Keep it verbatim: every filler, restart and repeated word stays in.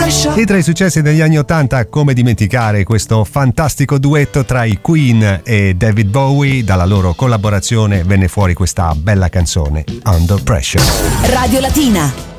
pressure. E tra i successi degli anni ottanta, come dimenticare questo fantastico duetto tra i Queen e David Bowie? Dalla loro collaborazione venne fuori questa bella canzone, Under Pressure. Radio Latina.